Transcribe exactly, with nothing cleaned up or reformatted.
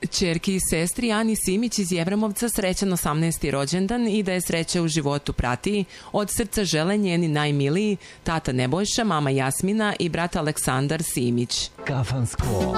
Ćerki i sestri Ani Simić iz Jevremovca srećan osamnaesti rođendan i da je sreća u životu prati. Od srca žele njeni najmiliji, tata Nebojša, mama Jasmina i brat Aleksandar Simić. Kafansko